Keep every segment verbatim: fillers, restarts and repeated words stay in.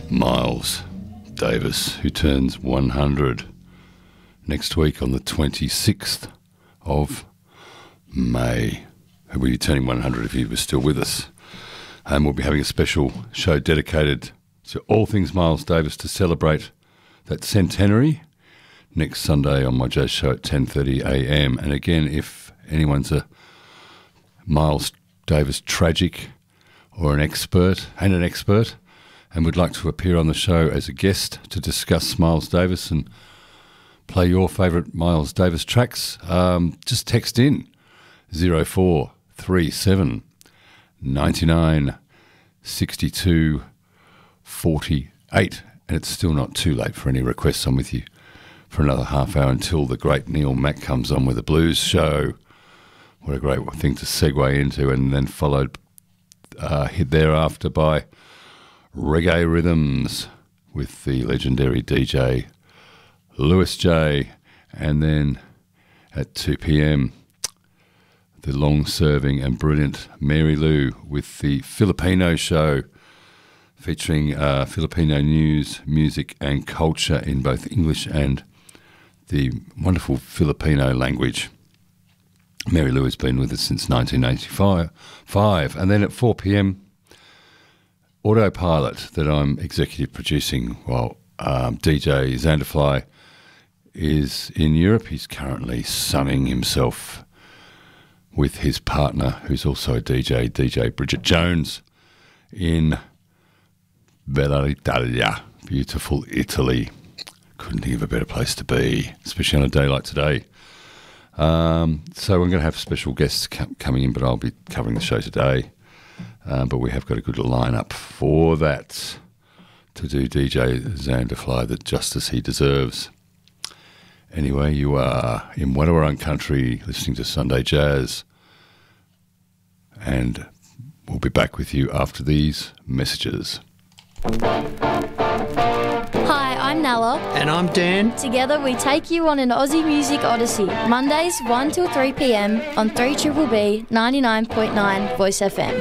Miles Davis, who turns one hundred next week on the twenty-sixth of May. He'll be turning one hundred if he was still with us. And we'll be having a special show dedicated to all things Miles Davis to celebrate that centenary next Sunday on my jazz show at ten thirty a m. And again, if anyone's a Miles Davis tragic or an expert and an expert and would like to appear on the show as a guest to discuss Miles Davis and play your favourite Miles Davis tracks, um, just text in zero four three seven nine nine six two four eight. And it's still not too late for any requests. I'm with you for another half hour until the great Neil Mack comes on with a blues show. What a great thing to segue into, and then followed uh, thereafter by Reggae Rhythms with the legendary D J Lewis J. And then at two p m, the long-serving and brilliant Mary Lou with the Filipino show, featuring uh, Filipino news, music and culture in both English and the wonderful Filipino language. Mary Lou has been with us since nineteen eighty-five. And then at four p m, Autopilot, that I'm executive producing while um, D J Xanderfly is in Europe. He's currently sunning himself with his partner, who's also a D J, D J Bridget Jones, in Bella Italia, beautiful Italy. Couldn't think of a better place to be, especially on a day like today. Um, so we're going to have special guests com- coming in, but I'll be covering the show today. Um, but we have got a good lineup for that to do D J Xanderfly the justice he deserves. Anyway, you are in Wadawurrung country listening to Sunday Jazz, and we'll be back with you after these messages. Hi, I'm Nala. And I'm Dan. Together we take you on an Aussie music odyssey. Mondays one till three p m on three B B B ninety-nine point nine Voice F M.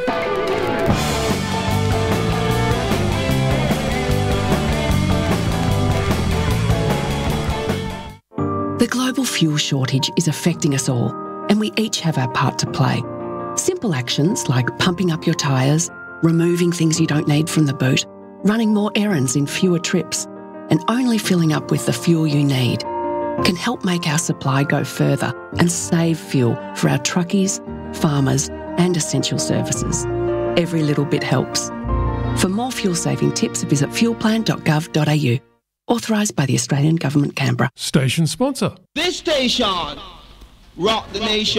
The global fuel shortage is affecting us all, and we each have our part to play. Simple actions like pumping up your tyres, removing things you don't need from the boot, running more errands in fewer trips, and only filling up with the fuel you need can help make our supply go further and save fuel for our truckies, farmers, and essential services. Every little bit helps. For more fuel-saving tips, visit fuelplan dot gov dot a u. Authorised by the Australian Government, Canberra. Station sponsor. This station, rock the nation.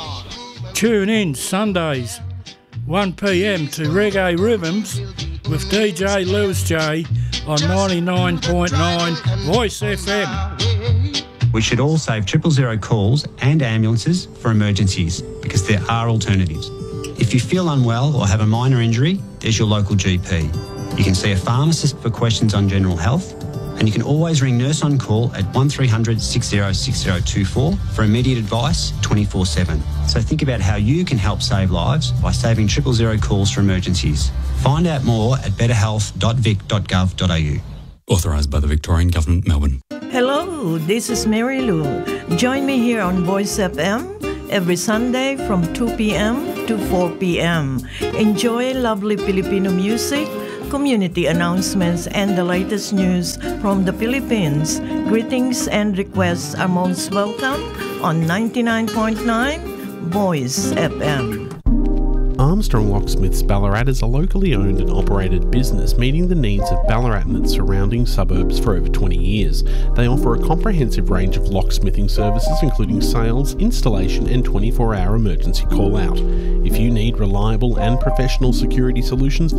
Tune in Sundays, one p m to Reggae Rhythms with D J Lewis J on ninety-nine point nine Voice F M. We should all save triple zero calls and ambulances for emergencies because there are alternatives. If you feel unwell or have a minor injury, there's your local G P. You can see a pharmacist for questions on general health, and you can always ring Nurse on Call at one three hundred six zero six zero two four for immediate advice twenty-four seven. So think about how you can help save lives by saving triple zero calls for emergencies. Find out more at better health dot vic dot gov dot a u. Authorised by the Victorian Government, Melbourne. Hello, this is Mary Lou. Join me here on Voice F M every Sunday from two p m to four p m. Enjoy lovely Filipino music, community announcements, and the latest news from the Philippines. Greetings and requests are most welcome on ninety-nine point nine Voice F M. Armstrong Locksmiths Ballarat is a locally owned and operated business meeting the needs of Ballarat and its surrounding suburbs for over twenty years. They offer a comprehensive range of locksmithing services including sales, installation and twenty-four hour emergency call-out. If you need reliable and professional security solutions,